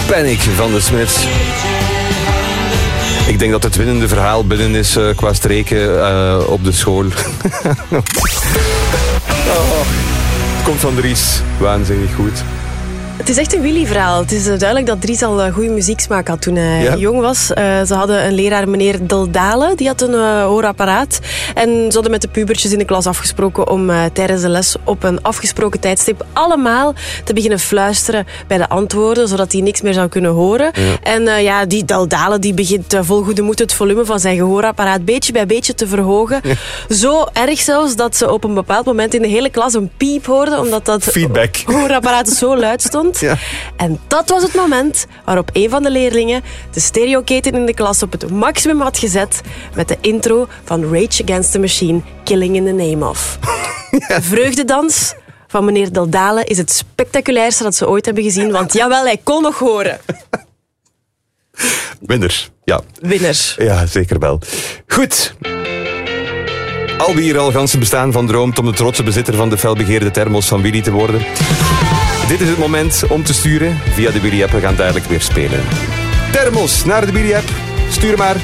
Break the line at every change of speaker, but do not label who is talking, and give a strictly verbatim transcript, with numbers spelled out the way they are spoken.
Panic van de Smiths. Ik denk dat het winnende verhaal binnen is uh, qua streken uh, op de school. oh. Het komt van Dries. Waanzinnig goed.
Het is echt een Willy-verhaal. Het is duidelijk dat Dries al goede muzieksmaak had toen hij ja. jong was. Uh, ze hadden een leraar, meneer Deldale, die had een uh, hoorapparaat. En ze hadden met de pubertjes in de klas afgesproken om uh, tijdens de les op een afgesproken tijdstip allemaal te beginnen fluisteren bij de antwoorden, zodat hij niks meer zou kunnen horen. Ja. En uh, ja, die Deldale die begint uh, vol goede moed het volume van zijn gehoorapparaat beetje bij beetje te verhogen. Ja. Zo erg zelfs dat ze op een bepaald moment in de hele klas een piep hoorden, omdat dat
Feedback.
hoorapparaat zo luid stond. Ja. En dat was het moment waarop een van de leerlingen de stereoketen in de klas op het maximum had gezet met de intro van Rage Against the Machine, Killing in the Name of. Ja. De vreugdedans van meneer Deldale is het spectaculairste dat ze ooit hebben gezien, want jawel, hij kon nog horen.
Winner, ja.
Winner.
Ja, zeker wel. Goed. Al wie hier al ganse bestaan van droomt om de trotse bezitter van de felbegeerde thermos van Willy te worden. Dit is het moment om te sturen via de Willy-app. We gaan duidelijk weer spelen. Thermos naar de Willy-app. Stuur maar